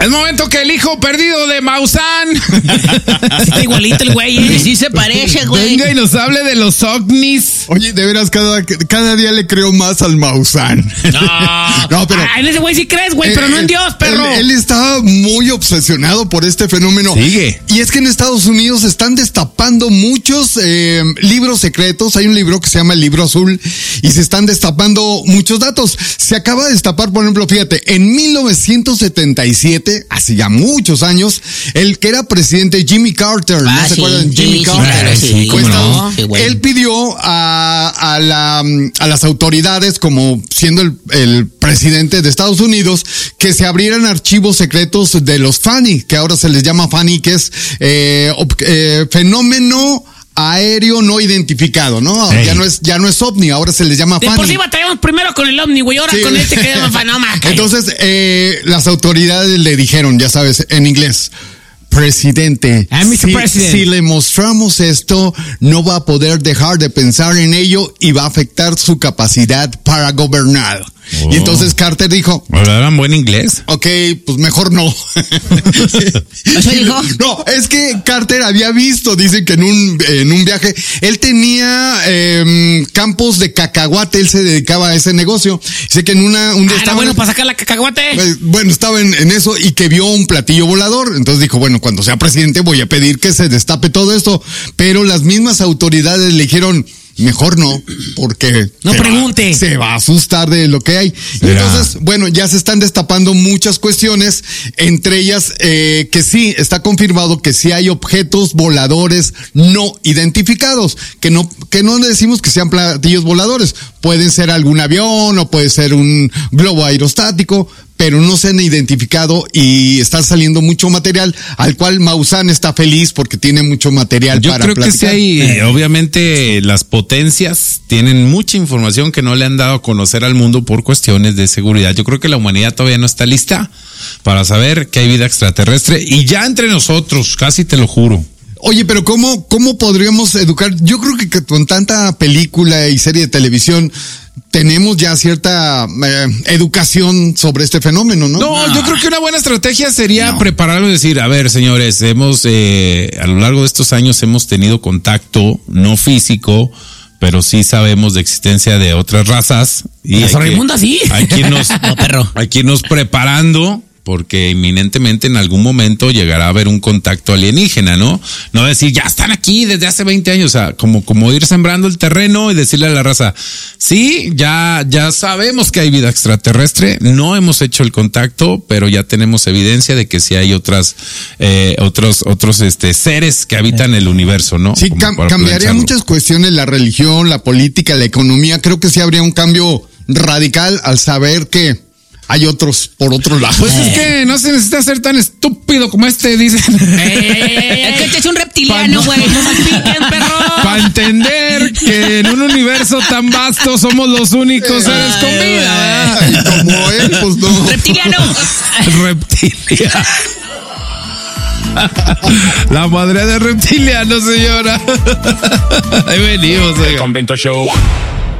Es momento que el hijo perdido de Maussan Está igualito el güey, ¿eh? Sí se parece, güey. venga y nos hable de los ovnis. Oye, de veras, cada día le creo más al Maussan. No, pero en ese güey sí crees, güey, pero no en Dios, perro. Él estaba muy obsesionado por este fenómeno. Sigue. Y es que en Estados Unidos están destapando muchos libros secretos. Hay un libro que se llama El Libro Azul y se están destapando muchos datos. Se acaba de destapar, por ejemplo, fíjate, en 1977, hace ya muchos años, el que era presidente Jimmy Carter, ¿no se acuerdan? Jimmy Carter. Sí, Pues, no. Él pidió a las autoridades, como siendo el presidente de Estados Unidos, que se abrieran archivos secretos de los FANI, que ahora se les llama FANI, que es fenómeno aéreo no identificado, ¿no? Hey. Ya no es ovni, ahora se les llama De FANI. por sí batallamos primero con el ovni, güey, ahora Sí. con este que llama Fanoma. Entonces, las autoridades le dijeron, ya sabes, en inglés: presidente, Mr. President. si le mostramos esto, no va a poder dejar de pensar en ello y va a afectar su capacidad para gobernar. Oh. Y entonces Carter dijo: ¿Hablaban buen inglés? ok, pues mejor no. ¿Eso dijo? No, es que Carter había visto, dice que en un viaje, él tenía campos de cacahuate, él se dedicaba a ese negocio. Dice que en un día Era estaba, bueno para sacar la cacahuate. bueno, estaba en eso y que vio un platillo volador. Entonces dijo, bueno, cuando sea presidente voy a pedir que se destape todo esto. Pero las mismas autoridades le dijeron: mejor no, porque No pregunte. se va a asustar de lo que hay. Mira. Entonces, bueno, ya se están destapando muchas cuestiones, entre ellas que sí, está confirmado que sí hay objetos voladores no identificados, que no decimos que sean platillos voladores, pueden ser algún avión o puede ser un globo aerostático, pero no se han identificado y está saliendo mucho material, al cual Maussan está feliz porque tiene mucho material Yo para creo platicar. que sí hay, obviamente las potencias tienen mucha información que no le han dado a conocer al mundo por cuestiones de seguridad. Yo creo que la humanidad todavía no está lista para saber que hay vida extraterrestre y ya entre nosotros, casi te lo juro. Oye, pero ¿cómo podríamos educar? Yo creo que con tanta película y serie de televisión tenemos ya cierta educación sobre este fenómeno, ¿no? No, yo creo que una buena estrategia sería prepararlo y decir, a ver, señores, a lo largo de estos años hemos tenido contacto, no físico, pero sí sabemos de existencia de otras razas. Y La Sorrimunda sí. Hay que irnos, No, perro. hay que irnos preparando, porque inminentemente en algún momento llegará a haber un contacto alienígena, ¿no? No decir, ya están aquí desde hace 20 años, o sea, como ir sembrando el terreno y decirle a la raza, sí, ya sabemos que hay vida extraterrestre, no hemos hecho el contacto, pero ya tenemos evidencia de que sí hay otros seres que habitan el universo, ¿no? Sí, Como para cambiaría pensarlo. muchas cuestiones, la religión, la política, la economía. Creo que sí habría un cambio radical al saber que hay otros por otro lado. Pues es que no se necesita ser tan estúpido como dicen. Es que este es un reptiliano, güey. No se piquen, perro. Para entender que en un universo tan vasto somos los únicos seres con vida, ¿verdad? Y como él, pues no. Reptiliano. Reptiliano. La madre de reptiliano, señora. Ahí venimos, oiga. Convento Show.